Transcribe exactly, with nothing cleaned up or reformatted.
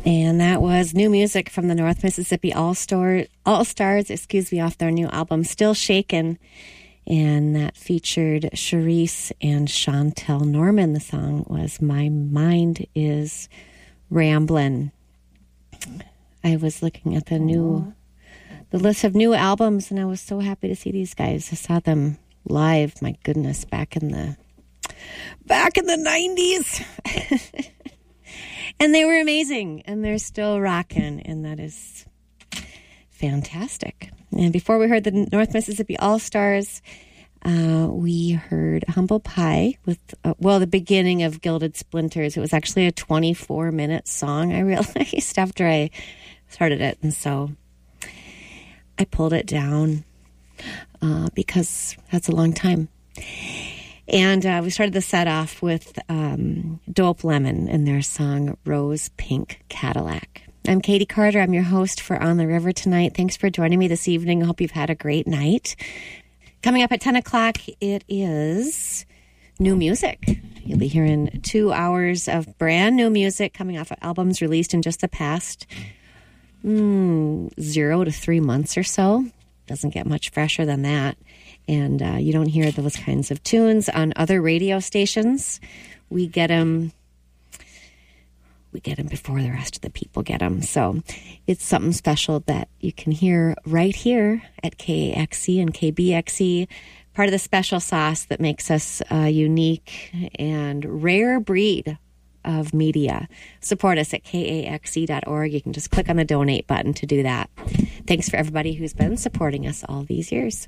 And that was new music from the North Mississippi All-Star, All-Stars, excuse me, off their new album, Still Shakin'. And that featured Charisse and Chantel Norman. The song was My Mind is Ramblin'. I was looking at the new, the list of new albums, and I was so happy to see these guys. I saw them live, my goodness, back in the, back in the nineties. And they were amazing, and they're still rocking, and that is fantastic. And before we heard the North Mississippi All-Stars, uh, we heard Humble Pie with, uh, well, the beginning of Gilded Splinters. It was actually a twenty-four minute song, I realized, after I started it. And so I pulled it down uh, because that's a long time. And uh, we started the set off with um, Dope Lemon and their song Rose Pink Cadillac. I'm Katie Carter. I'm your host for On the River tonight. Thanks for joining me this evening. I hope you've had a great night. Coming up at ten o'clock, it is new music. You'll be hearing two hours of brand new music coming off of albums released in just the past mm, zero to three months or so. Doesn't get much fresher than that. And uh, you don't hear those kinds of tunes on other radio stations. We get them, we get them before the rest of the people get them. So it's something special that you can hear right here at K A X E and K B X E. Part of the special sauce that makes us a unique and rare breed of media. Support us at K A X E dot org. You can just click on the donate button to do that. Thanks for everybody who's been supporting us all these years.